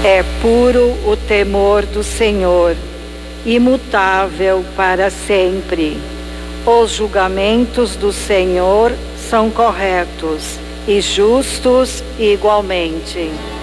É puro o temor do Senhor, imutável para sempre. Os julgamentos do Senhor são corretos e justos igualmente.